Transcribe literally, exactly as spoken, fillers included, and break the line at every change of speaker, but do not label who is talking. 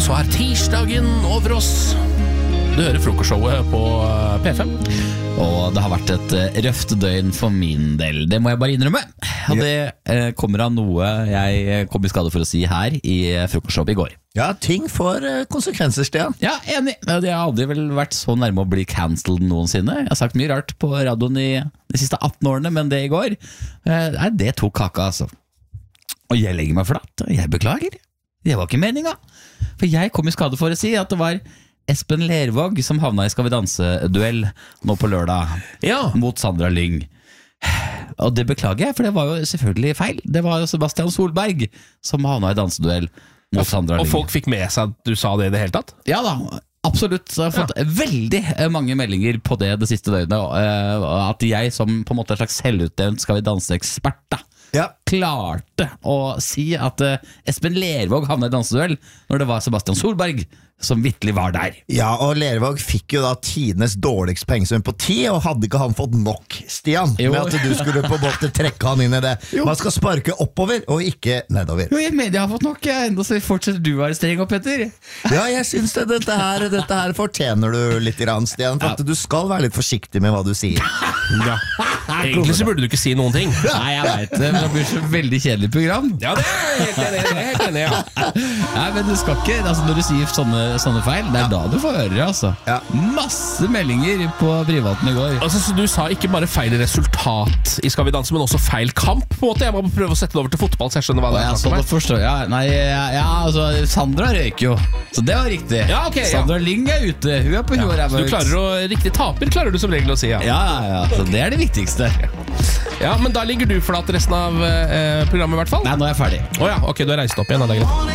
så er tirsdagen over oss. Du hører frokostshowet på P fem.
Og det har vært et røft døgn for min del. Det må jeg bare innrømme. Og det eh, kommer av noe jeg kom i skade for å si her i frokostshowet i går.
Ja, ting får konsekvenser, Stian.
Ja, enig. Jeg har aldri vel vært så nærme å bli cancelled noensinne. Jeg har sagt mye rart på radioen i de siste atten årene, men det i går, eh, nei, det tok kaka, altså. Og jeg legger meg flatt, og jeg beklager. Det var ikke meningen. For jeg kom i skade for å si at det var Espen Lervåg som havna i Skal vi danse-duell nå på lørdag, ja, mot Sandra Lyng. Og det beklager jeg, for det var jo selvfølgelig feil. Det var jo Sebastian Solberg som havna i danseduell mot Sandra Lyng.
Og folk fikk med seg at du sa det i det hele tatt?
Ja da, absolutt. Så jeg har fått ja. veldig mange meldinger på det det siste døgnet. At jeg som på en måte en slags selvutnevnt Skal vi danse-ekspert da, ja. klarte å si at Espen Lervåg havna i danseduell når det var Sebastian Solberg som virkelig var der.
Ja, og Lervåg fikk jo da tidenes dårligst pengesum på ti, og hadde ikke han fått nok, Stian, jo. med at du skulle på en måte trekke han inn i det. Jo. Man skal sparke oppover, og ikke nedover.
Jo, jeg mener jeg har fått nok. Enda så fortsetter du å være streng opp, Petter.
Ja, jeg synes det. Dette her, dette her fortjener du litt grann, Stian, for at du skal være litt forsiktig med hva du sier.
Ja. Egentlig så burde du ikke si noen ting.
Nei, jeg vet det, men det blir så veldig kjedelig program.
Ja, det er helt enig, det er helt enig, ja.
Nei, men du skal ikke, altså når du sier sånne, sånne feil, det er ja. da du får høre, altså. Ja. Masse meldinger på privaten i går.
Altså, så du sa ikke bare feil resultat i Skal vi danse, men også feil kamp, på en måte. Jeg må prøve å sette det over til fotball, så jeg skjønner hva det er.
Ja, så det forstår jeg. Nei, ja, ja, altså, Sandra røyker jo, så det var riktig.
Ja, okay,
Sandra
ja.
Lyng er ute, hun er på
ja.
jorda.
Så du klarer å, riktig taper klarer du som regel å si, ja.
Ja, ja, så det er det viktigste.
Ja, men da ligger du flat resten av eh, programmet i hvert fall.
Nei, nå er jeg ferdig.
Åja, oh, ok, du har reist opp igjen, da, det er greit.